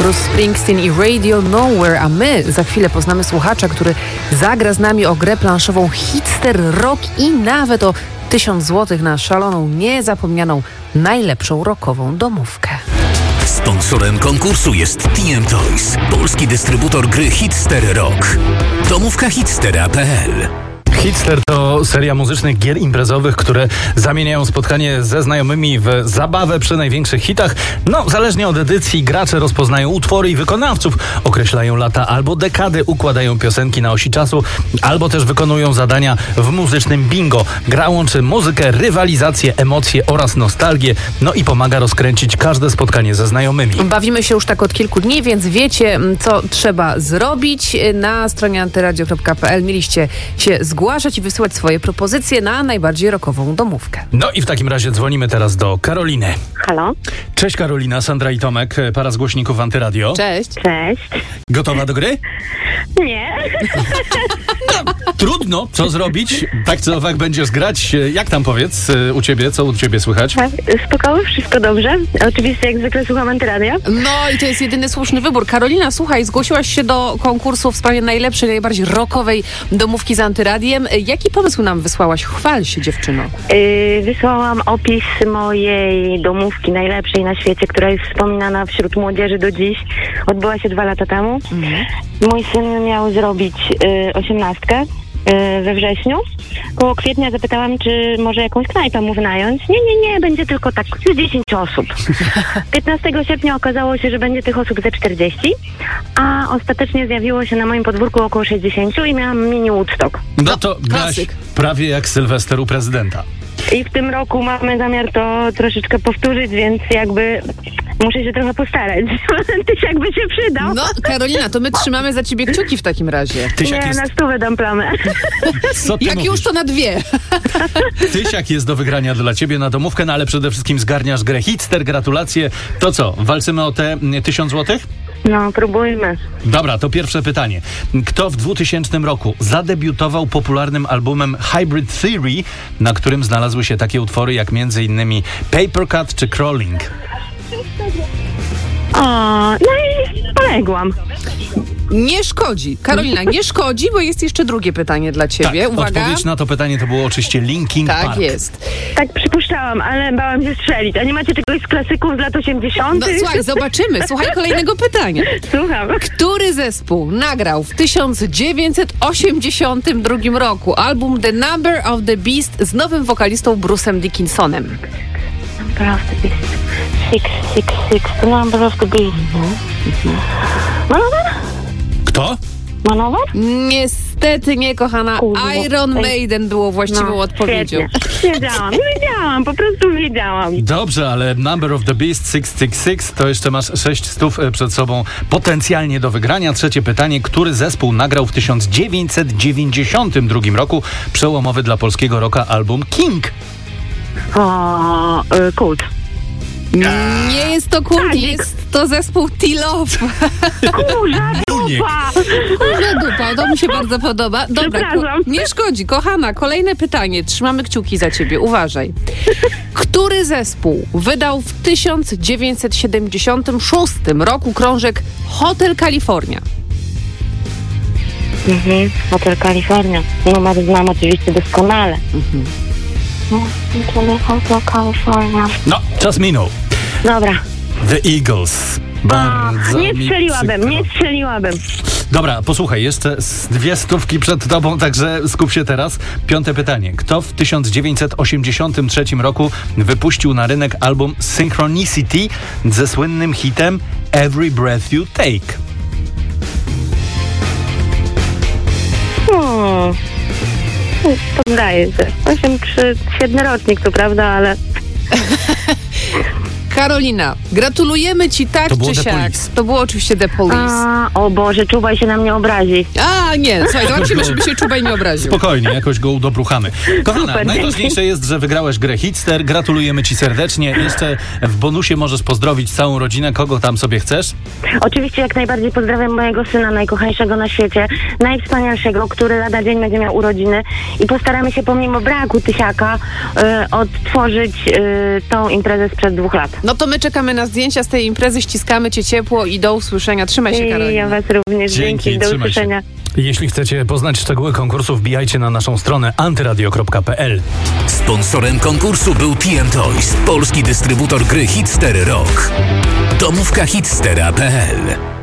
Bruce Springsteen i Radio Nowhere, a my za chwilę poznamy słuchacza, który zagra z nami o grę planszową Hitster Rock i nawet o 1000 zł na szaloną, niezapomnianą, najlepszą rockową domówkę. Sponsorem konkursu jest TM Toys, polski dystrybutor gry Hitster Rock. Domówka hitstera.pl. Hitster to seria muzycznych gier imprezowych, które zamieniają spotkanie ze znajomymi w zabawę przy największych hitach. Zależnie od edycji, gracze rozpoznają utwory i wykonawców, określają lata albo dekady, układają piosenki na osi czasu, albo też wykonują zadania w muzycznym bingo. Gra łączy muzykę, rywalizację, emocje oraz nostalgię, i pomaga rozkręcić każde spotkanie ze znajomymi. Bawimy się już tak od kilku dni, więc wiecie, co trzeba zrobić. Na stronie antyradio.pl mieliście się zgłaszać i wysyłać swoje propozycje na najbardziej rockową domówkę. I w takim razie dzwonimy teraz do Karoliny. Halo? Cześć Karolina, Sandra i Tomek, para z głośników Antyradio. Cześć. Cześć. Gotowa do gry? Nie. Trudno, co zrobić? Tak czy owak będziesz grać. Jak tam powiedz u ciebie, co u ciebie słychać? Spokojnie, wszystko dobrze. Oczywiście jak zwykle słucham Antyradia. I to jest jedyny słuszny wybór. Karolina, słuchaj, zgłosiłaś się do konkursu w sprawie najlepszej, najbardziej rockowej domówki z Antyradiem. Jaki pomysł nam wysłałaś? Chwal się, dziewczyno. Wysłałam opis mojej domówki najlepszej na świecie, która jest wspominana wśród młodzieży do dziś. Odbyła się 2 lata temu. Mój syn miał zrobić 18 we wrześniu. Koło kwietnia zapytałam, czy może jakąś knajpę mu wynająć. Nie, będzie tylko tak z 10 osób. 15 sierpnia okazało się, że będzie tych osób ze 40, a ostatecznie zjawiło się na moim podwórku około 60 i miałam mini Woodstock. To graś prawie jak Sylwester u prezydenta. I w tym roku mamy zamiar to troszeczkę powtórzyć, więc jakby muszę się trochę postarać. Tyś jakby się przydał. Karolina, to my trzymamy za ciebie kciuki w takim razie. Na 100 dam plamę. Co ty Jak mówisz? już to na 2. Tysiak jest do wygrania dla ciebie na domówkę, ale przede wszystkim zgarniasz grę Hitster. Gratulacje. To co, walczymy o te 1000 zł? Próbujmy. Dobra, to pierwsze pytanie. Kto w 2000 roku zadebiutował popularnym albumem Hybrid Theory, na którym znalazły się takie utwory jak m.in. Paper Cut czy Crawling? I poległam. Nie szkodzi. Karolina, nie szkodzi, bo jest jeszcze drugie pytanie dla ciebie. Tak, uwaga. Odpowiedź na to pytanie to było oczywiście Linkin Park. Tak jest. Tak przypuszczałam, ale bałam się strzelić. A nie macie czegoś z klasyków z lat 80? Słuchaj, zobaczymy. Słuchaj kolejnego pytania. Słucham. Który zespół nagrał w 1982 roku album The Number of the Beast z nowym wokalistą Bruce'em Dickinsonem? Number of the Beast. 666. The Number of the Beast. Manover? Kto? Manover? Niestety nie, kochana. Iron Maiden było właściwą odpowiedzią. Wiedziałam, po prostu wiedziałam. Dobrze, ale Number of the Beast 666 to jeszcze masz 600 przed sobą potencjalnie do wygrania. Trzecie pytanie. Który zespół nagrał w 1992 roku przełomowy dla polskiego rocka album King? Kult. Nie jest to kult, jest to zespół T-Love. Kurza dupa! Kurza dupa, to mi się bardzo podoba. Dobra, nie szkodzi, kochana. Kolejne pytanie. Trzymamy kciuki za ciebie. Uważaj. Który zespół wydał w 1976 roku krążek Hotel California? Hotel California. Numer znam oczywiście doskonale. Hotel California. Czas minął. Dobra. The Eagles. Bardzo nie strzeliłabym. Dobra, posłuchaj, jeszcze 200 przed tobą, także skup się teraz. 5. pytanie. Kto w 1983 roku wypuścił na rynek album Synchronicity ze słynnym hitem Every Breath You Take? Poddaję się. 8-3, świetny rocznik, to prawda, ale... Karolina, gratulujemy ci tak czy siak. To było oczywiście The Police. O Boże, Czubaj się na mnie obrazi. Nie, słuchaj, zobaczymy, żeby się Czubaj nie obraził. Spokojnie, jakoś go udobruchamy. Kochana, super, najważniejsze jest, że wygrałeś grę Hitster. Gratulujemy ci serdecznie. Jeszcze w bonusie możesz pozdrowić całą rodzinę. Kogo tam sobie chcesz? Oczywiście jak najbardziej pozdrawiam mojego syna, najkochańszego na świecie, najwspanialszego, który lada dzień będzie miał urodziny i postaramy się pomimo braku tysiaka odtworzyć tą imprezę sprzed 2 lat. No to my czekamy na zdjęcia z tej imprezy, ściskamy cię ciepło i do usłyszenia. Trzymaj się, Karolina. Ja was również. Dzięki. Do trzymaj się. usłyszenia. Jeśli chcecie poznać szczegóły konkursu, wbijajcie na naszą stronę antyradio.pl. Sponsorem konkursu był TM Toys, polski dystrybutor gry Hitster Rock. Domówka hitstera.pl